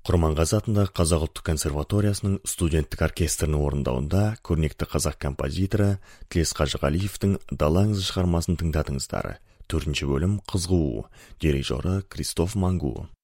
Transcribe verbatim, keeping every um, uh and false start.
Құрманғазы атындағы Қазақ ұлттық консерваториясының студенттік оркестрінің орындауында көрнекті қазақ композиторы Тілес Қажығалиевтің «Далаңыз» шығармасын тыңдадыңыздар. Төртінші бөлім «Қызғуу», дирижері Кристоф Мангу.